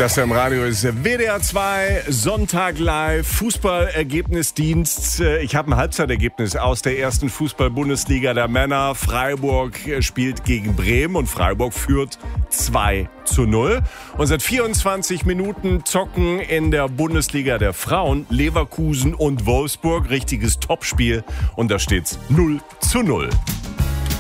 Das im Radio ist WDR 2, Sonntag live, Fußballergebnisdienst. Ich habe ein Halbzeitergebnis aus der ersten Fußball-Bundesliga der Männer. Freiburg spielt gegen Bremen und Freiburg führt 2:0. Und seit 24 Minuten zocken in der Bundesliga der Frauen Leverkusen und Wolfsburg. Richtiges Topspiel und da steht's 0:0.